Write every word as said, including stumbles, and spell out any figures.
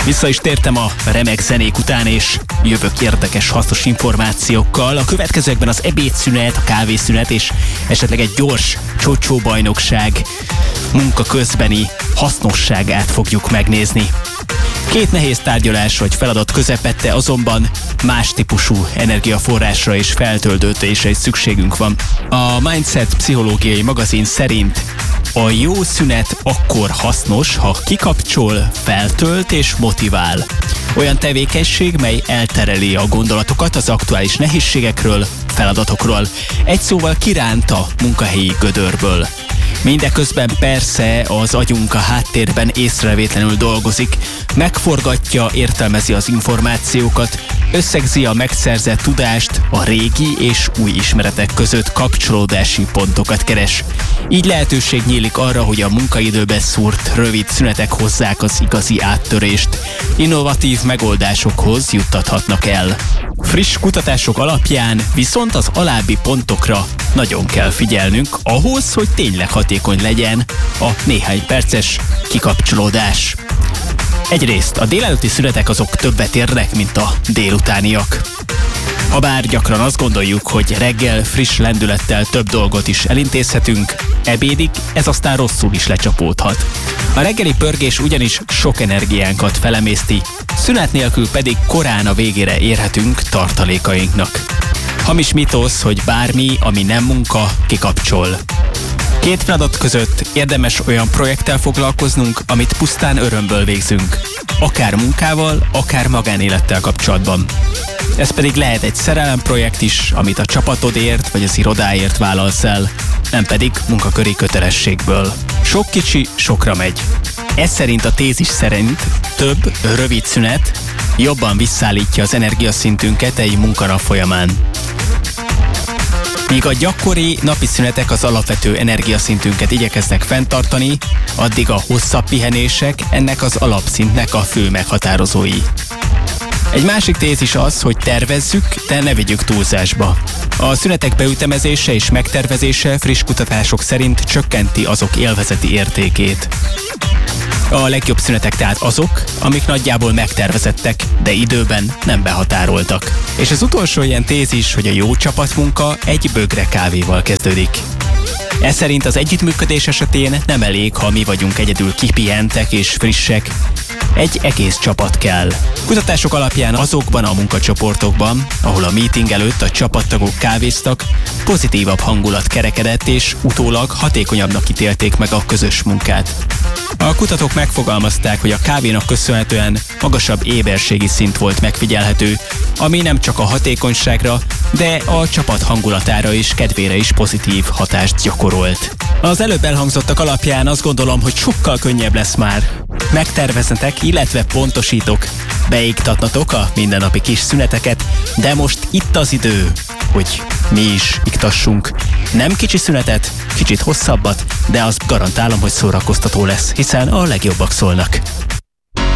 Vissza is tértem a remek zenék után, és jövök érdekes, hasznos információkkal. A következőkben az ebédszünet, a kávészünet és esetleg egy gyors csocsóbajnokság munka közbeni hasznosságát fogjuk megnézni. Két nehéz tárgyalás vagy feladat közepette azonban más típusú energiaforrásra és feltöltődésre is szükségünk van. A Mindset pszichológiai magazin szerint a jó szünet akkor hasznos, ha kikapcsol, feltölt és motivál. Olyan tevékenység, mely eltereli a gondolatokat az aktuális nehézségekről, feladatokról. Egy szóval kiránt a munkahelyi gödörből. Mindeközben persze az agyunk a háttérben észrevétlenül dolgozik, megforgatja, értelmezi az információkat, összegzi a megszerzett tudást, a régi és új ismeretek között kapcsolódási pontokat keres. Így lehetőség nyílik arra, hogy a munkaidőbe szúrt rövid szünetek hozzák az igazi áttörést. Innovatív megoldásokhoz juttathatnak el. Friss kutatások alapján viszont az alábbi pontokra nagyon kell figyelnünk ahhoz, hogy tényleg hatékony legyen a néhány perces kikapcsolódás. Egyrészt a délelőtti szünetek azok többet érnek, mint a délutániak. Habár gyakran azt gondoljuk, hogy reggel friss lendülettel több dolgot is elintézhetünk, ebédig ez aztán rosszul is lecsapódhat. A reggeli pörgés ugyanis sok energiánkat felemészti, szünet nélkül pedig korán a végére érhetünk tartalékainknak. Hamis mitosz, hogy bármi, ami nem munka, kikapcsol. Két feladat között érdemes olyan projekttel foglalkoznunk, amit pusztán örömből végzünk. Akár munkával, akár magánélettel kapcsolatban. Ez pedig lehet egy szerelemprojekt is, amit a csapatodért vagy az irodáért vállalsz el, nem pedig munkaköri kötelességből. Sok kicsi, sokra megy. Ez szerint a tézis szerint több rövid szünet jobban visszaállítja az energiaszintünket egy munkanap folyamán. Míg a gyakori napi szünetek az alapvető energiaszintünket igyekeznek fenntartani, addig a hosszabb pihenések ennek az alapszintnek a fő meghatározói. Egy másik tézis az, hogy tervezzük, de ne vigyük túlzásba. A szünetek beütemezése és megtervezése friss kutatások szerint csökkenti azok élvezeti értékét. A legjobb szünetek tehát azok, amik nagyjából megtervezettek, de időben nem behatároltak. És az utolsó ilyen tézis, hogy a jó csapatmunka egy bögre kávéval kezdődik. Ez szerint az együttműködés esetén nem elég, ha mi vagyunk egyedül kipihentek és frissek. Egy egész csapat kell. Kutatások alapján azokban a munkacsoportokban, ahol a meeting előtt a csapattagok kávéztak, pozitívabb hangulat kerekedett és utólag hatékonyabbnak ítélték meg a közös munkát. A kutatók megfogalmazták, hogy a kávénak köszönhetően magasabb éberségi szint volt megfigyelhető, ami nem csak a hatékonyságra, de a csapat hangulatára és kedvére is pozitív hatást gyakorolt. Az előbb elhangzottak alapján azt gondolom, hogy sokkal könnyebb lesz már megterveznetek, illetve pontosítok, beiktatnatok a mindennapi kis szüneteket, de most itt az idő, hogy mi is iktassunk. Nem kicsi szünetet, kicsit hosszabbat, de azt garantálom, hogy szórakoztató lesz, hiszen a legjobbak szólnak.